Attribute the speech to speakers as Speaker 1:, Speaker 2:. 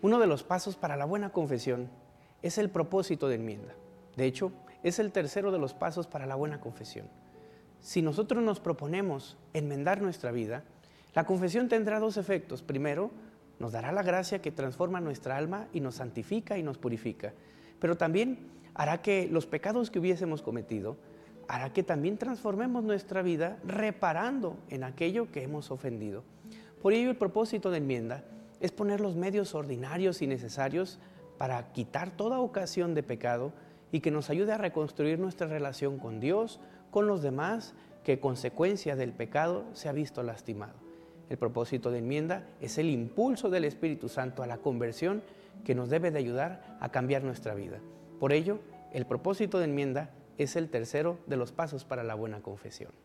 Speaker 1: Uno de los pasos para la buena confesión es el propósito de enmienda. De hecho, es el tercero de los pasos para la buena confesión. Si nosotros nos proponemos enmendar nuestra vida, la confesión tendrá dos efectos. Primero, nos dará la gracia que transforma nuestra alma y nos santifica y nos purifica. Pero también hará que los pecados que hubiésemos cometido, hará que también transformemos nuestra vida reparando en aquello que hemos ofendido. Por ello, el propósito de enmienda es poner los medios ordinarios y necesarios para quitar toda ocasión de pecado y que nos ayude a reconstruir nuestra relación con Dios, con los demás, que consecuencia del pecado se ha visto lastimado. El propósito de enmienda es el impulso del Espíritu Santo a la conversión que nos debe de ayudar a cambiar nuestra vida. Por ello, el propósito de enmienda es el tercero de los pasos para la buena confesión.